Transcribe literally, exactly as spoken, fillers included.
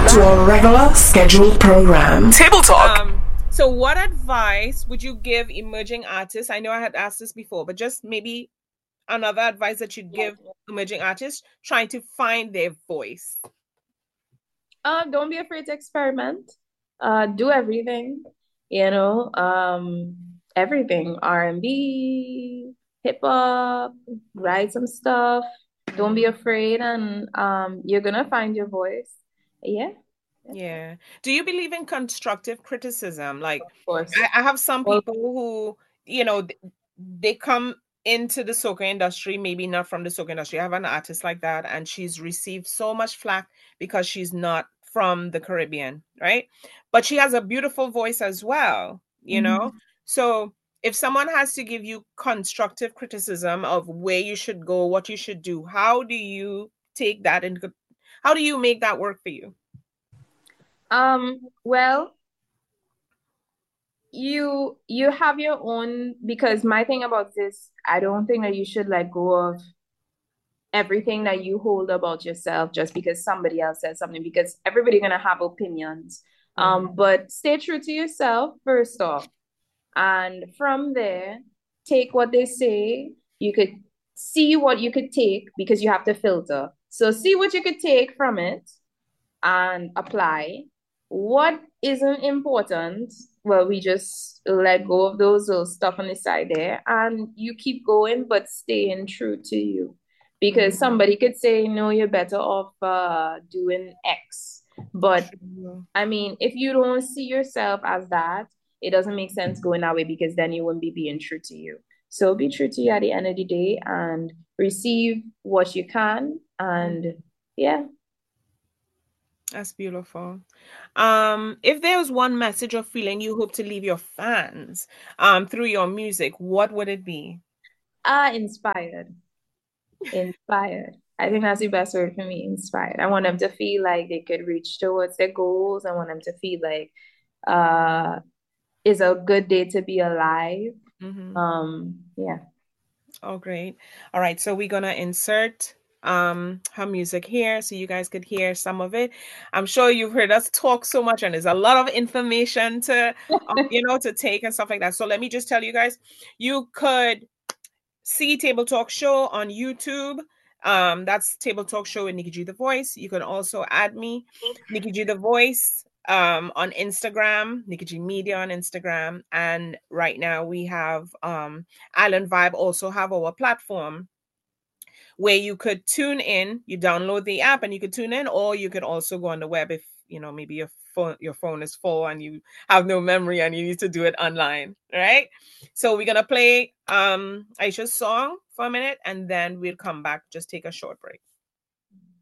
to our regular scheduled program. Table Talk. Um, so what advice would you give emerging artists? I know I had asked this before, but just maybe another advice that you'd give emerging artists trying to find their voice. Uh, don't be afraid to experiment. Uh, do everything, you know, um, everything, R and B, hip hop, write some stuff. Don't be afraid, and um, you're gonna find your voice. Yeah. Yeah. Do you believe in constructive criticism? Like, Of course. I, I have some people who, you know, th- they come into the soca industry, maybe not from the soca industry. I have an artist like that, and she's received so much flack because she's not from the Caribbean, right? But she has a beautiful voice as well, you know? Mhm. So if someone has to give you constructive criticism of where you should go, what you should do, how do you take that into, how do you make that work for you? Um, well, you you have your own, because my thing about this, I don't think that you should let go of everything that you hold about yourself just because somebody else says something, because everybody's gonna have opinions. Um, but stay true to yourself first off. And from there, take what they say. You could see what you could take because you have to filter. So see what you could take from it and apply. What isn't important, well, we just let go of those little stuff on the side there and you keep going, but staying true to you. Because mm-hmm. somebody could say, no, you're better off uh, doing X. But I mean, if you don't see yourself as that, it doesn't make sense going that way, because then you wouldn't be being true to you. So be true to you at the end of the day and receive what you can. And yeah. That's beautiful. Um, if there was one message or feeling you hope to leave your fans um, through your music, what would it be? Uh, inspired. Inspired. I think that's the best word for me, inspired. I want them to feel like they could reach towards their goals. I want them to feel like uh, it's a good day to be alive. Mm-hmm. Um, yeah. Oh, great. All right. So we're going to insert um her music here so you guys could hear some of it. I'm sure you've heard us talk so much and there's a lot of information to um, you know to take and stuff like that. So let me just tell you guys, you could see Table Talk Show on YouTube. Um that's Table Talk Show with Nikki G the Voice. You can also add me, Nikki G the Voice, um on Instagram, Nikki G Media on Instagram, and right now we have um Island Vibe also have our platform where you could tune in. You download the app and you could tune in, or you could also go on the web if, you know, maybe your phone, your phone is full and you have no memory and you need to do it online, right? So we're going to play um, Aisha's song for a minute and then we'll come back, just take a short break.